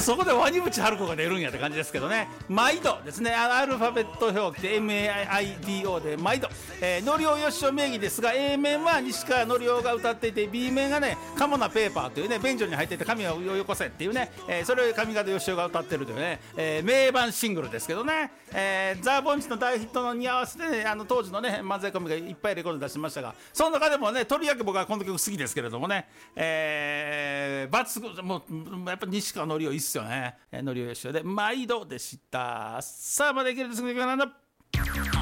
そこでワニブチ春子が出るんやって感じですけどね。毎度ですね、アルファベット表記で MAIDO で毎度、のりおよしお名義ですが、 A 面は西川のりおが歌っていて、 B 面がねカモなペーパーというね、便所に入っていて紙をよこせっていうね、それを上方よしおが歌ってるというね、名盤シングルですけどね、ザ・ボンチの大ヒットに合わせて、ね、当時のね漫才コンビがいっぱいレコード出しましたが、その中でもねとりわけ僕はこの曲好きですけれどもね、抜群、もうやっぱ西川のりおいいっすよね。のりおよしおで毎度でした。さあまだいけるですけど、なんだ